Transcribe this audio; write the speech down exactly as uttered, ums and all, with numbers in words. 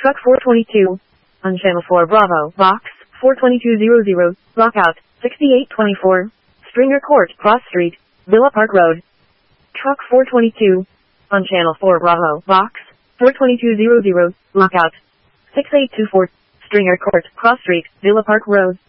Truck four twenty-two. On channel four Bravo, box four twenty-two hundred, lockout sixty-eight twenty-four, Stringer Court, Cross Street, Villa Park Road. Truck four twenty-two. On channel four Bravo, box four twenty-two hundred, lockout six eight two four, Stringer Court, Cross Street, Villa Park Road.